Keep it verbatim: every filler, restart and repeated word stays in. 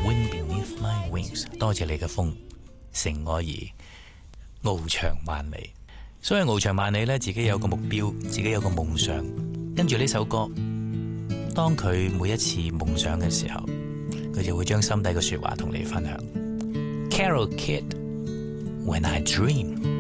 Wind beneath my wings， 多謝你嘅風，乘我而翱翔萬里。所以翱翔萬里呢，自己有個目標，自己有個夢想。跟住呢首歌，當佢每一次夢想嘅時候，佢就會將心底嘅說話同你分享。Carol Kidd，When I Dream。